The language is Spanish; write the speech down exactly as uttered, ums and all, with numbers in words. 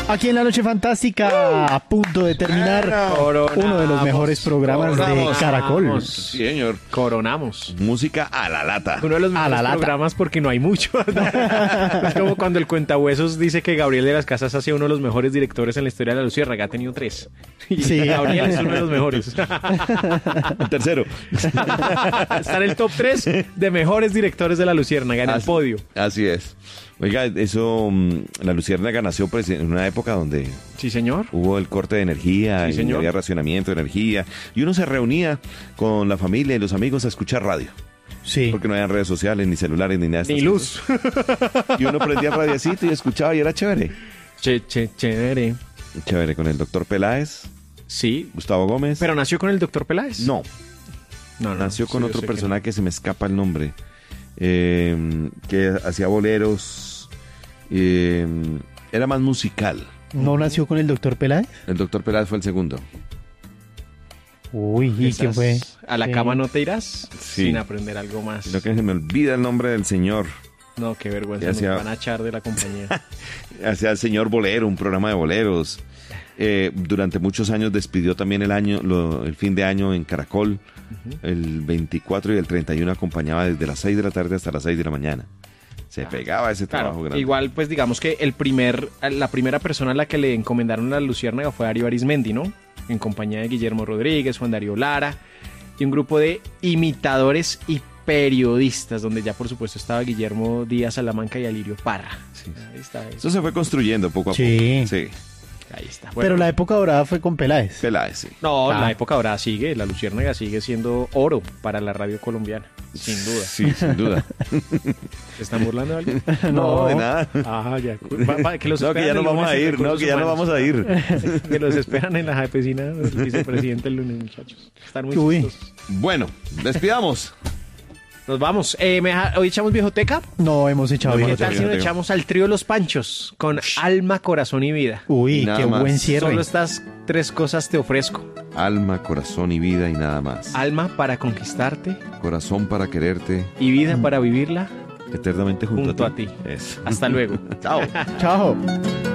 Aquí en La Noche Fantástica, a punto de terminar Coronamos. uno de los mejores programas Coronamos. de Caracol. Sí, señor. Coronamos. Música a la lata. Uno de los A mejores la lata. programas porque no hay mucho. Es como cuando el Cuentahuesos dice que Gabriel de las Casas ha sido uno de los mejores directores en la historia de la Luciérnaga. Ha tenido tres. Y Sí. Gabriel es uno de los mejores. El tercero. Está en el top tres de mejores directores de la Luciérnaga, en el Así- podio. Así es. Oiga, eso, mm, la Luciérnaga nació pues, en una época donde Sí, señor. hubo el corte de energía, Sí, y señor. había racionamiento de energía, y uno se reunía con la familia y los amigos a escuchar radio, Sí. porque no había redes sociales, ni celulares, ni nada de Ni estas luz. cosas. Y uno prendía el radiacito y escuchaba y era chévere. Che, che, chévere. Chévere, con el doctor Peláez, Sí. Gustavo Gómez. ¿Pero nació con el doctor Peláez? No, No, no. nació con sí, yo otro sé que personaje que se me escapa el nombre, eh, que hacía boleros, eh, era más musical. ¿No nació con el doctor Peláez? El doctor Peláez fue el segundo. Uy, ¿y Esas- qué fue? ¿A la Sí. cama no te irás? Sí. Sin aprender algo más. Lo que se me olvida el nombre del señor. No, qué vergüenza. Ya Nos hacía- van a echar de la compañía. Hacía el señor Bolero, un programa de boleros. Eh, durante muchos años despidió también el año, lo- el fin de año en Caracol. El veinticuatro y el treinta y uno acompañaba desde las seis de la tarde hasta las seis de la mañana. Se pegaba ese trabajo Claro, grande. igual pues digamos que el primer, la primera persona a la que le encomendaron la Luciérnaga fue Darío Arismendi, ¿no? En compañía de Guillermo Rodríguez, Juan Darío Lara y un grupo de imitadores y periodistas, donde ya por supuesto estaba Guillermo Díaz Salamanca y Alirio Parra. Sí. Ahí está, Eso se fue construyendo poco a Sí. poco. Sí. ahí está. Pero Bueno, la época dorada fue con Peláez. Peláez, sí. no, Ah. la época ahora sigue, la Luciérnaga sigue siendo oro para la radio colombiana, sin duda. Sí, sin duda. ¿Se están burlando de algo? No, de nada. Ah, ya. Va- va, que los No, que esperan ya no el vamos lunes a en ir, no, Recursos que ya no Humanos. vamos a ir. Que los esperan en la oficina del vicepresidente el lunes, muchachos. Están muy Uy. chistosos. Bueno, despidamos. Nos vamos. Eh, ¿me deja- ¿Hoy echamos viejoteca? No, hemos echado No, bien. ¿Qué Viejoteca. tal si nos echamos al trío Los Panchos con Alma, Corazón y Vida? Uy, Nada qué más. buen cierre. Solo estas tres cosas te ofrezco. Alma, corazón y vida y nada más. Alma para conquistarte Corazón para quererte y vida para vivirla eternamente junto, junto a ti. Eso. Hasta luego. Chao. Chao.